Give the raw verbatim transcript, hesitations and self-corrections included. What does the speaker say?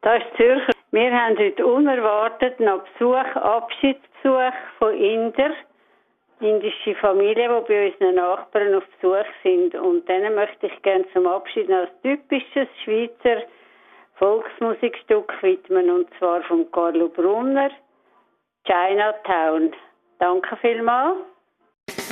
Das ist Zürcher. Wir haben heute unerwartet noch Besuch, Abschiedsbesuch von Inder, indische Familie, die bei unseren Nachbarn auf Besuch sind. Und denen möchte ich gerne zum Abschied noch ein typisches Schweizer Volksmusikstück widmen, und zwar von Carlo Brunner, Chinatown. Danke vielmals.